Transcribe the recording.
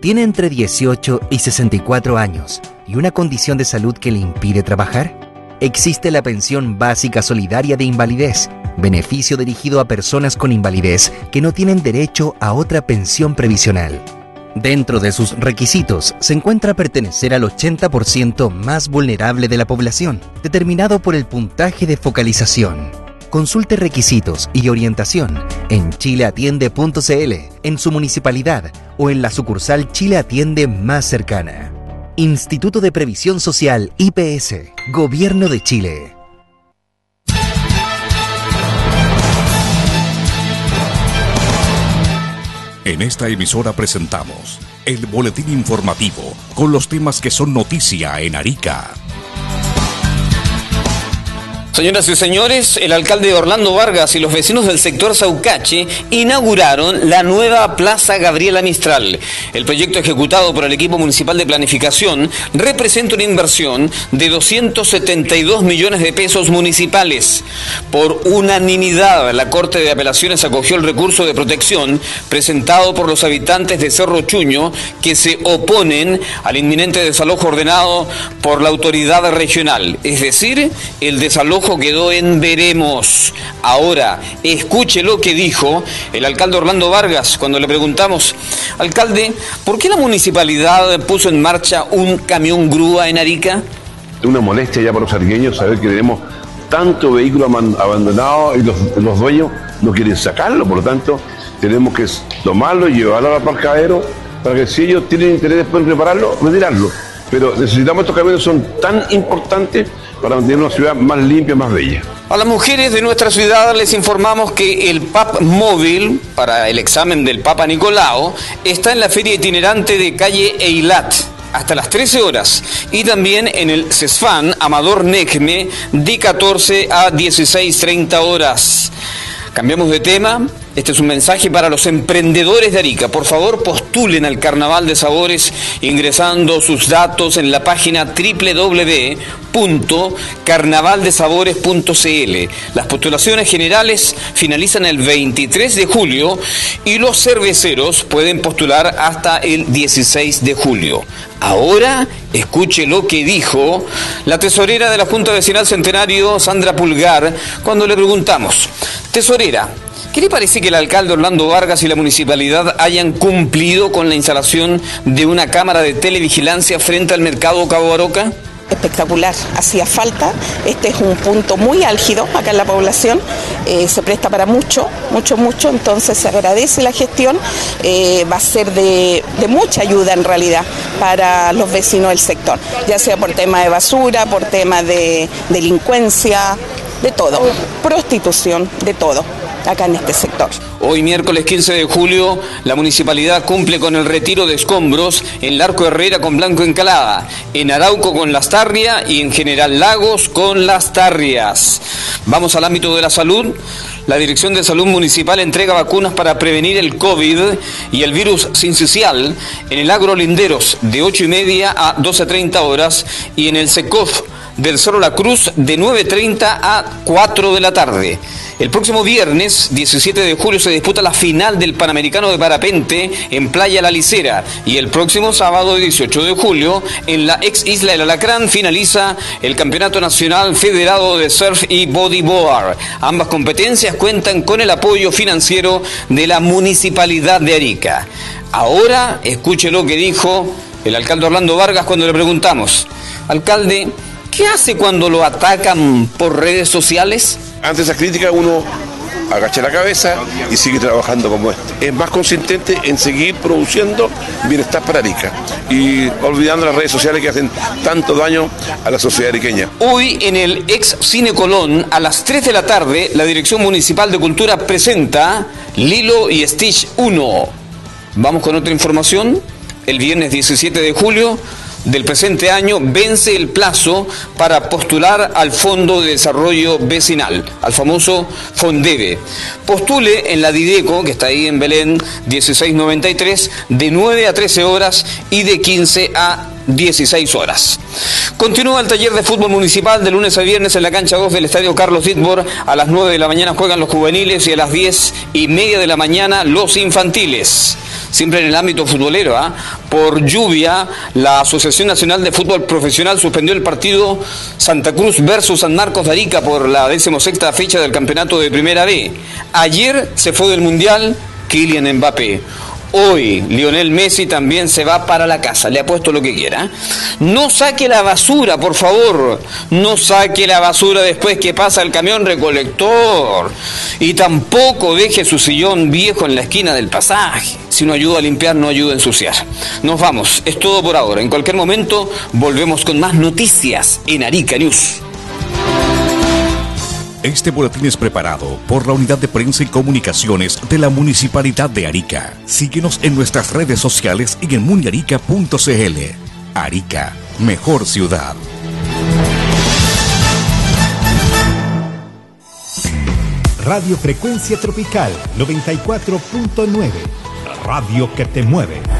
¿Tiene entre 18 y 64 años y una condición de salud que le impide trabajar? Existe la Pensión Básica Solidaria de Invalidez, beneficio dirigido a personas con invalidez que no tienen derecho a otra pensión previsional. Dentro de sus requisitos se encuentra pertenecer al 80% más vulnerable de la población, determinado por el puntaje de focalización. Consulte requisitos y orientación en chileatiende.cl, en su municipalidad o en la sucursal Chile Atiende más cercana. Instituto de Previsión Social IPS, Gobierno de Chile. En esta emisora presentamos el boletín informativo con los temas que son noticia en Arica. Señoras y señores, el alcalde Orlando Vargas y los vecinos del sector Saucache inauguraron la nueva Plaza Gabriela Mistral. El proyecto ejecutado por el equipo municipal de planificación representa una inversión de 272 millones de pesos municipales. Por unanimidad, la Corte de Apelaciones acogió el recurso de protección presentado por los habitantes de Cerro Chuño que se oponen al inminente desalojo ordenado por la autoridad regional, es decir, el desalojo quedó en veremos. Ahora, escuche lo que dijo el alcalde Orlando Vargas cuando le preguntamos: alcalde, ¿por qué la municipalidad puso en marcha un camión grúa en Arica? Es una molestia ya para los ariqueños saber que tenemos tanto vehículo abandonado y los dueños no quieren sacarlo, por lo tanto tenemos que tomarlo y llevarlo al aparcadero para que si ellos tienen interés después en prepararlo, retirarlo. Pero necesitamos estos camiones, son tan importantes para mantener una ciudad más limpia, más bella. A las mujeres de nuestra ciudad les informamos que el PAP móvil para el examen del Papa Nicolao está en la feria itinerante de calle Eilat hasta las 13 horas y también en el CESFAN Amador Necme de 14 a 16:30 horas. Cambiamos de tema. Este es un mensaje para los emprendedores de Arica. Por favor, postulen al Carnaval de Sabores ingresando sus datos en la página www.carnavaldesabores.cl. Las postulaciones generales finalizan el 23 de julio y los cerveceros pueden postular hasta el 16 de julio. Ahora, escuche lo que dijo la tesorera de la Junta Vecinal Centenario, Sandra Pulgar, cuando le preguntamos: tesorera, ¿qué le parece que el alcalde Orlando Vargas y la municipalidad hayan cumplido con la instalación de una cámara de televigilancia frente al mercado Cabo Baroca? Espectacular, hacía falta. Este es un punto muy álgido acá en la población, se presta para mucho, entonces se agradece la gestión, va a ser de mucha ayuda en realidad para los vecinos del sector, ya sea por tema de basura, por tema de delincuencia, de todo, prostitución, de todo acá en este sector. Hoy, miércoles 15 de julio, la municipalidad cumple con el retiro de escombros en Larco Herrera con Blanco Encalada, en Arauco con Lastarria y en General Lagos con Las Tarrias. Vamos al ámbito de la salud. La Dirección de Salud Municipal entrega vacunas para prevenir el COVID y el virus sincicial en el Agro Linderos de 8:30 a 12:30 horas y en el SECOF del Cerro La Cruz de 9:30 a 4 de la tarde. El próximo viernes 17 de julio se disputa la final del Panamericano de Parapente en Playa La Licera y el próximo sábado 18 de julio en la ex isla del Alacrán finaliza el Campeonato Nacional Federado de Surf y Bodyboard. Ambas competencias cuentan con el apoyo financiero de la Municipalidad de Arica. Ahora escuche lo que dijo el alcalde Orlando Vargas cuando le preguntamos: alcalde, ¿qué hace cuando lo atacan por redes sociales? Ante esas críticas uno agacha la cabeza y sigue trabajando como este. Es más consistente en seguir produciendo bienestar para Arica y olvidando las redes sociales que hacen tanto daño a la sociedad ariqueña. Hoy en el ex Cine Colón a las 3 de la tarde la Dirección Municipal de Cultura presenta Lilo y Stitch 1. Vamos con otra información. El viernes 17 de julio del presente año vence el plazo para postular al Fondo de Desarrollo Vecinal, al famoso FONDEVE. Postule en la Dideco, que está ahí en Belén, 1693, de 9 a 13 horas y de 15 a 16 horas. Continúa el taller de fútbol municipal de lunes a viernes en la cancha 2 del Estadio Carlos Ditbor. A las 9 de la mañana juegan los juveniles y a las 10:30 de la mañana los infantiles. siempre en el ámbito futbolero, por lluvia, la Asociación Nacional de Fútbol Profesional suspendió el partido Santa Cruz versus San Marcos de Arica por la 16ª fecha del campeonato de Primera B. Ayer se fue del Mundial Kylian Mbappé. Hoy Lionel Messi también se va para la casa, le apuesto lo que quiera. No saque la basura, por favor, no saque la basura después que pasa el camión recolector. Y tampoco deje su sillón viejo en la esquina del pasaje. Si no ayuda a limpiar, no ayuda a ensuciar. Nos vamos, es todo por ahora. En cualquier momento volvemos con más noticias en Arica News. Este boletín es preparado por la Unidad de Prensa y Comunicaciones de la Municipalidad de Arica. Síguenos en nuestras redes sociales y en muniarica.cl. Arica, mejor ciudad. Radio Frecuencia Tropical 94.9. La radio que te mueve.